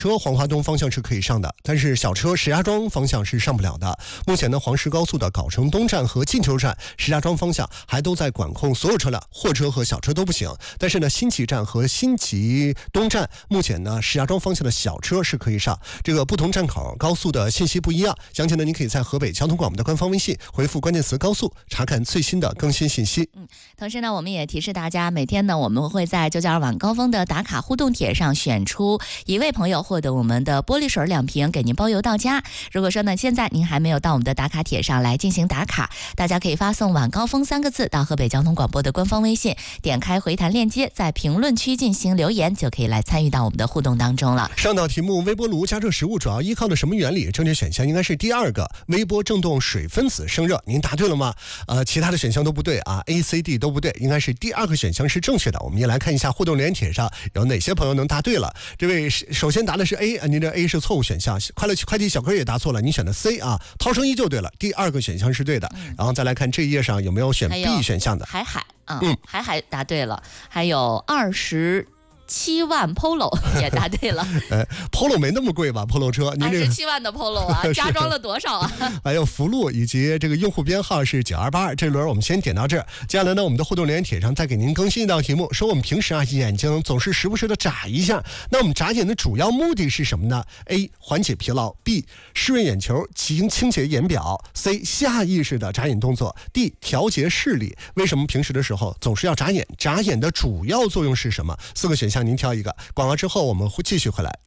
车黄花东方向是可以上的，但是小车石家庄方向是上不了的。目前呢，黄石高速的藁城东站和进球站石家庄方向还都在管控所有车辆，货车和小车都不行。但是呢，新奇站和新奇东站目前呢，石家庄方向的小车是可以上。这个不同站口高速的信息不一样，详情呢，你可以在河北交通广播的官方微信回复关键词高速，查看最新的更新信息。 同时呢，我们也提示大家，每天呢，我们会在992晚高峰的打卡互动帖上选出一位朋友，获得我们的玻璃水2瓶，给您包邮到家。如果说呢，现在您还没有到我们的打卡帖上来进行打卡，大家可以发送晚高峰3个字到河北交通广播的官方微信，点开回弹链接，在评论区进行留言，就可以来参与到我们的互动当中了。 上道题目：微波炉加热食物主要依靠的什么原理？正确选项应该是第2个，微波振动水分子生热。您答对了吗？其他的选项都不对啊 ，A、C、D 都不对，应该是第2个选项是正确的。我们也来看一下互动留言帖上有哪些朋友能答对了。这位首先答的是 A， 您的 A 是错误选项。快递小哥也答错了，你选的 C 啊，涛声依旧对了，第2个选项是对的。然后再来看这一页上有没有选 B 选项的。 海海答对了，还有27万 Polo 也答对了。 Polo 没那么贵吧 ？Polo 车，您这 27万的 Polo 啊，加装了多少啊？ 还有福禄以及这个用户编号是9282。这轮我们先点到这儿，接下来呢，我们的互动留言帖上再给您更新一道题目，说我们平时啊眼睛总是时不时的眨一下，那我们眨眼的主要目的是什么呢 ？A. 缓解疲劳 ，B. 湿润眼球，清洁眼表 ，C. 下意识的眨眼动作 ，D. 调节视力。为什么平时的时候总是要眨眼？眨眼的主要作用是什么？4个选项您挑一个。广告之后我们会继续回来。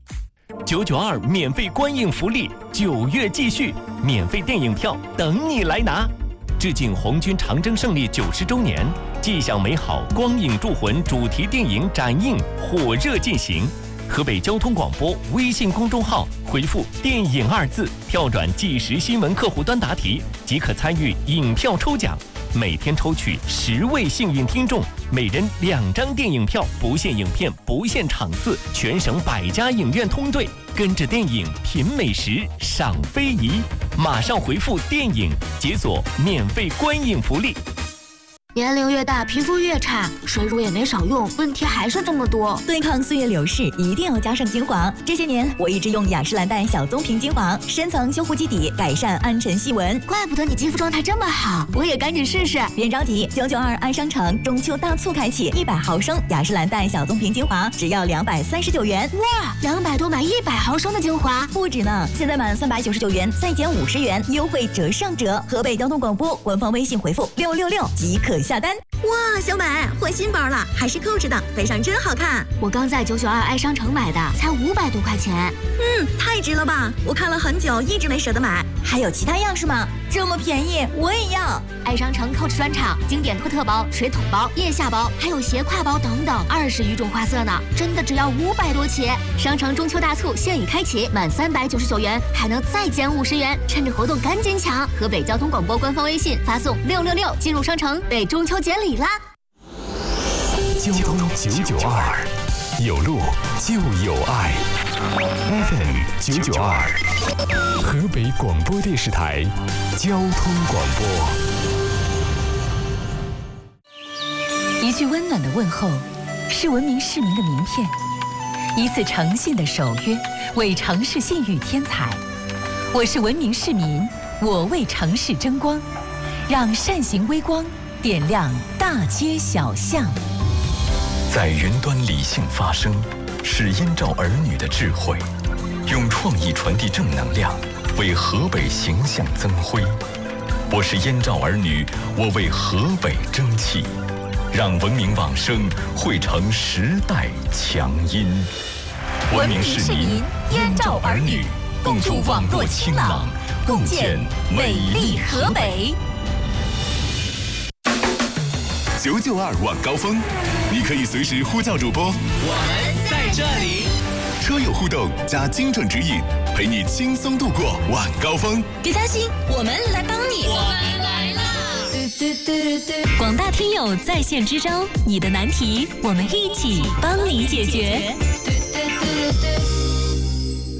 992免费观影福利9月继续，免费电影票等你来拿。致敬红军长征胜利90周年，既享美好光影铸魂主题电影展映火热进行。河北交通广播微信公众号回复电影2字，跳转即时新闻客户端答题，即可参与影票抽奖。每天抽取10位幸运听众，每人2张电影票，不限影片，不限场次，全省100家影院通兑，跟着电影品美食，赏非遗。马上回复电影，解锁免费观影福利。 年龄越大，皮肤越差，水乳也没少用，问题还是这么多。 对抗岁月流逝，一定要加上精华。这些年，我一直用雅诗兰黛小棕瓶精华，深层修护基底，改善暗沉细纹。 怪不得你肌肤状态这么好，我也赶紧试试。 别着急，992爱商城中秋大促开启，100毫升雅诗兰黛小棕瓶精华只要239元。 哇，200多买100毫升的精华， 不止呢！现在满399元，再减50元，优惠折上折。河北交通广播官方微信回复666即可下单。 哇，小美换新包了，还是扣着的，背上真好看。 我刚在992爱商城买的，才500多块钱。 太值了吧！我看了很久，一直没舍得买。 还有其他样式吗？这么便宜，我也要！ 爱商城Coach专场经典托特包、水桶包、腋下包，还有斜挎包等等，20余种花色呢，真的只要500多起。商城中秋大促现已开启，满399元还能再减50元，趁着活动赶紧抢！河北交通广播官方微信发送666进入商城，被中秋节礼啦！ 交通992，有路就有爱。FM 992，河北广播电视台交通广播。 一句温暖的问候，是文明市民的名片；一次诚信的守约，为城市信誉添彩。我是文明市民，我为城市争光，让善行微光点亮大街小巷。 在云端理性发声，是燕赵儿女的智慧，用创意传递正能量，为河北形象增辉。我是燕赵儿女，我为河北争气，让文明往声汇成时代强音。文明市民，燕赵儿女，共筑网络清朗，共建美丽河北。 992晚高峰，你可以随时呼叫主播， 我们在这里。 车友互动加精准指引，陪你轻松度过晚高峰。 别担心，我们来帮你。 我们来啦！ 广大听友在线支招，你的难题我们一起帮你解决。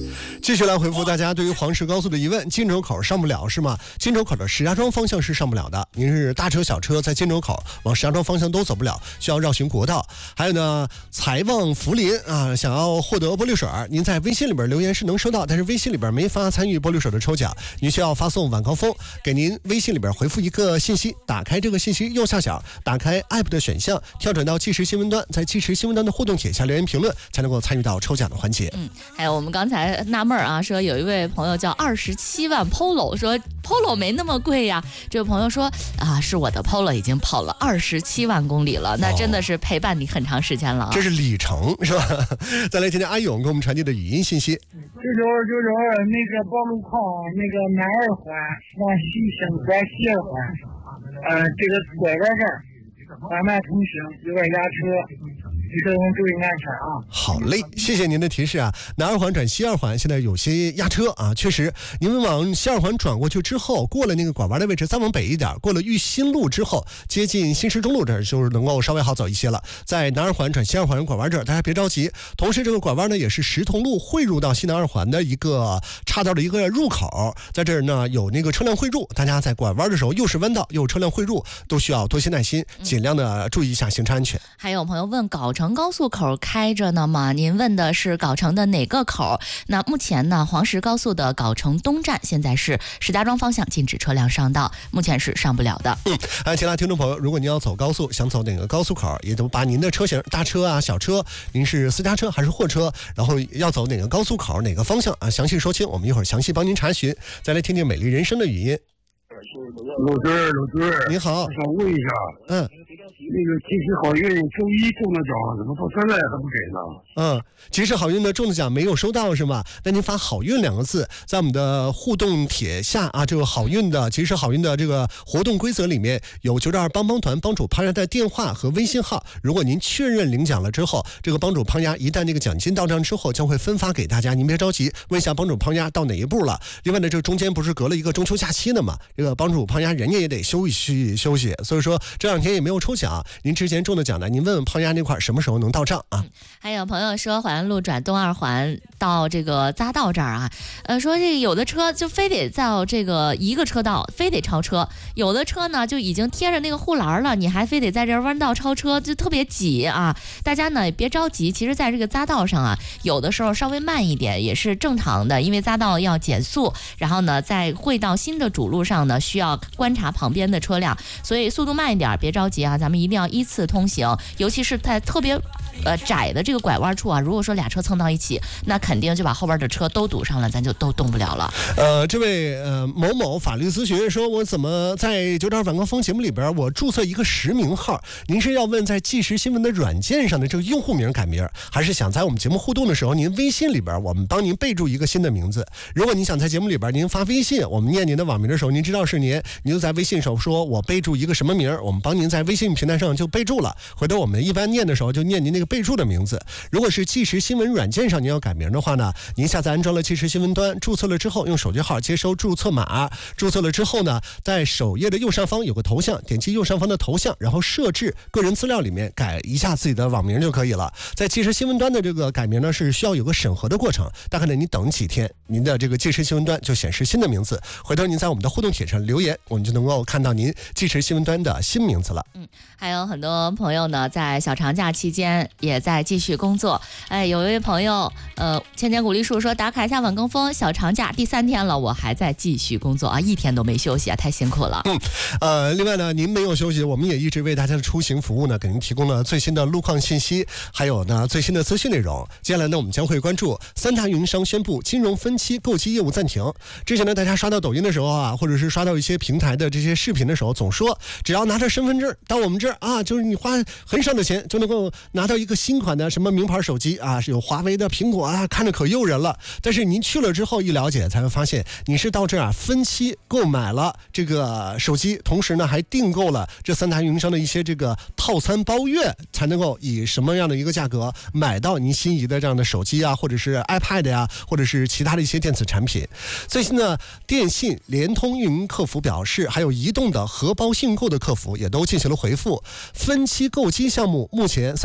继续来回复大家对于黄石高速的疑问，金州口上不了是吗？金州口的石家庄方向是上不了的，您是大车小车在金州口往石家庄方向都走不了，需要绕行国道。还有呢，财旺福林啊，想要获得玻璃水，您在微信里边留言是能收到，但是微信里边没法参与玻璃水的抽奖，您需要发送晚高峰给您微信里边回复一个信息，打开这个信息右下角，打开 app 的选项，跳转到即时新闻端，在即时新闻端的互动帖下留言评论，才能够参与到抽奖的环节。 还有我们刚才纳闷啊，说有一位朋友叫27万 Polo， 说 Polo 没那么贵呀。这位朋友说啊，是我的 Polo 已经跑了27万公里了，那真的是陪伴你很长时间了啊。 这是里程是吧？再来听听阿勇给我们传递的语音信息。 992那个宝路口那个南二环往西向拐西二环，这个拐弯这儿缓慢通行，有点压车。注意安全啊！ 好嘞，谢谢您的提示啊。南二环转西二环现在有些压车啊，确实，您们往西二环转过去之后，过了那个拐弯的位置，再往北一点，过了玉新路之后，接近新市中路这儿，就是能够稍微好走一些了。在南二环转西二环拐弯这儿，大家别着急。同时，这个拐弯呢，也是石头路汇入到西南二环的一个岔道的一个入口，在这儿呢有那个车辆汇入，大家在拐弯的时候，又是弯道又车辆汇入，都需要多些耐心，尽量的注意一下行车安全。 还有朋友问藁城高速口开着呢吗？您问的是藁城的哪个口？那目前呢，黄石高速的藁城东站现在是石家庄方向禁止车辆上道，目前是上不了的。 其他听众朋友，如果您要走高速，想走哪个高速口，也都把您的车型，大车啊、小车，您是私家车还是货车，然后要走哪个高速口、哪个方向啊，详细说清，我们一会儿详细帮您查询。再来听听美丽人生的语音。 鲁队， 你好， 我想问一下，那个及时好运周一中的奖怎么到现在还不给呢？ 及时好运的中的奖没有收到是吗？那您发好运2个字在我们的互动帖下啊，这个好运的及时好运的这个活动规则里面有992帮帮团帮主胖丫的电话和微信号，如果您确认领奖了之后，这个帮主胖丫一旦这个奖金到账之后将会分发给大家，您别着急，问一下帮主胖丫到哪一步了。另外呢，这中间不是隔了一个中秋假期呢嘛，这个帮主胖丫人家也得休息，所以说这2天也没有抽奖，您之前中的奖呢，您问问胖丫那块什么时候能到账啊？ 还有朋友说淮安路转东二环到这个匝道这儿啊，说这有的车就非得到这个一个车道非得超车，有的车呢就已经贴着那个护栏了，你还非得在这弯道超车，就特别挤啊。大家呢别着急，其实在这个匝道上啊，有的时候稍微慢一点也是正常的，因为匝道要减速，然后呢在汇到新的主路上呢需要观察旁边的车辆，所以速度慢一点，别着急啊，咱们一定要依次通行，尤其是在特别窄的这个拐弯处啊，如果说俩车蹭到一起，那肯定就把后边的车都堵上了，咱就都动不了了。 这位某某法律咨询说，我怎么在992晚高峰节目里边我注册一个实名号？您是要问在即时新闻的软件上的这个用户名改名，还是想在我们节目互动的时候，您微信里边我们帮您备注一个新的名字？如果您想在节目里边您发微信，我们念您的网名的时候，您知道是您就在微信上说我备注一个什么名，我们帮您在微信平台上就备注了，回头我们一般念的时候就念您那个备注的名字。如果是即时新闻软件上您要改名的话呢，您下载安装了即时新闻端，注册了之后用手机号接收注册码，注册了之后呢，在首页的右上方有个头像，点击右上方的头像，然后设置个人资料里面改一下自己的网名就可以了。在即时新闻端的这个改名呢是需要有个审核的过程，大概呢你等几天，您的这个即时新闻端就显示新的名字，回头您在我们的互动帖上留言，我们就能够看到您即时新闻端的新名字了。 还有很多朋友呢在小长假期间也在继续工作。有一位朋友千年鼓励树说，打卡一下晚高峰，小长假第3天了，我还在继续工作啊，一天都没休息啊，太辛苦了。 另外呢，您没有休息，我们也一直为大家的出行服务呢，给您提供了最新的路况信息，还有呢最新的资讯内容。接下来呢，我们将会关注3大运营商宣布金融分期购机业务暂停。之前呢，大家刷到抖音的时候啊，或者是刷到一些平台的这些视频的时候，总说只要拿着身份证到我们这儿啊，就是你花很少的钱就能够拿到一个新款的什么名牌手机啊，是有华为的、苹果啊，看着可诱人了。但是您去了之后一了解，才会发现你是到这儿分期购买了这个手机，同时呢还订购了这3大运营商的一些这个套餐包月，才能够以什么样的一个价格买到您心仪的这样的手机啊，或者是 iPad 呀，或者是其他的一些电子产品。最新的电信、联通运营客服表示，还有移动的荷包信购的客服也都进行了回复，分期购机项目目前3大运营商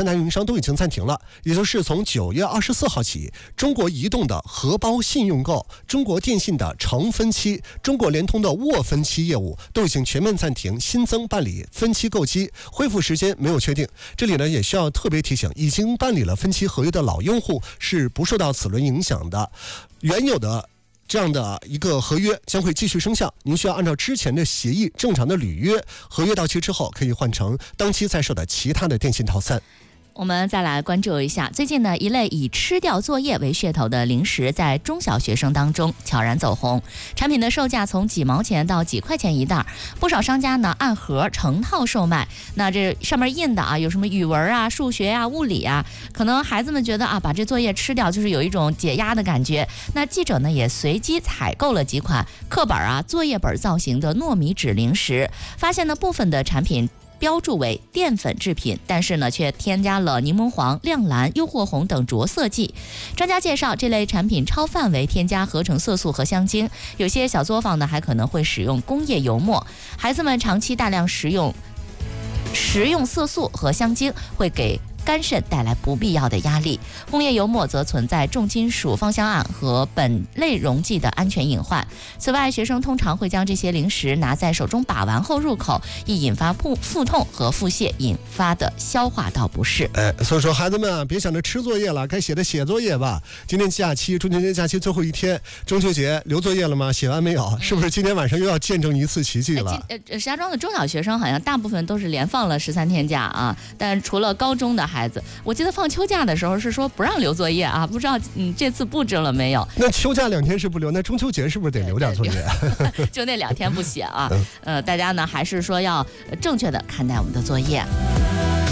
都已经暂停了，也就是从9月24号起，中国移动的荷包信用购、中国电信的承分期、中国联通的握分期业务都已经全面暂停新增办理分期购机，恢复时间没有确定。这里呢也需要特别提醒，已经办理了分期合约的老用户是不受到此轮影响的，原有的这样的一个合约将会继续生效，您需要按照之前的协议正常的履约，合约到期之后可以换成当期在售的其他的电信套餐。 我们再来关注一下，最近呢，一类以吃掉作业为噱头的零食在中小学生当中悄然走红。产品的售价从几毛钱到几块钱一袋，不少商家呢按盒成套售卖。那这上面印的啊，有什么语文啊、数学啊、物理啊，可能孩子们觉得啊，把这作业吃掉就是有一种解压的感觉。那记者呢也随机采购了几款课本啊、作业本造型的糯米纸零食，发现呢部分的产品标注为淀粉制品，但是呢却添加了柠檬黄、亮蓝、诱惑红等着色剂。专家介绍，这类产品超范围添加合成色素和香精，有些小作坊呢还可能会使用工业油墨。孩子们长期大量食用色素和香精，会给肝肾带来不必要的压力。工业油墨则存在重金属芳香胺和苯类溶剂的安全隐患。此外，学生通常会将这些零食拿在手中把玩后入口，易引发腹痛和腹泻引发的消化道不适。 所以说孩子们啊，别想着吃作业了，该写的写作业吧。今天假期，中秋节假期最后一天，中秋节留作业了吗？写完没有？是不是今天晚上又要见证一次奇迹了？ 石家庄的中小学生好像大部分都是连放了13天假啊，但除了高中的孩子，我记得放秋假的时候是说不让留作业啊，不知道这次布置了没有？ 那秋假2天是不留，那中秋节是不是得留点作业？ 就那2天不写啊。大家呢还是说要正确的看待我们的作业。